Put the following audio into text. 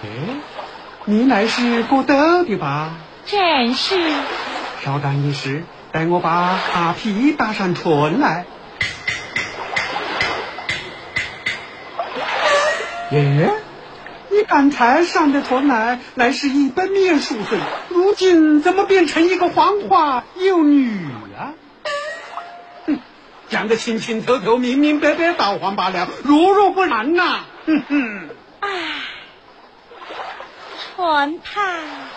哎，你乃是过斗的吧？ 正是。 稍等一时，待我把卡皮打上唇来。耶，你刚才上的唇乃是一本面书生，如今怎么变成一个黄花幼女啊？哼，讲得清清透透、明明白白道黄罢了，如不然呐！哼哼。 唉，纯太。